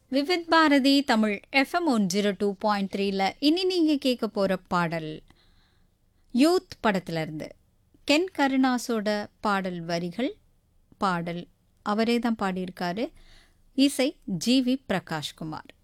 Vividh Bharathi Tamil FM 102.3ல இனி நீங்க கேட்க போற பாடல் யூத் படத்துல இருந்து கென் கருணாஸோட பாடல் வரிகள். பாடல் அவரே தான் பாடியிருக்காரு. இசை ஜி.வி. பிரகாஷ்குமார்.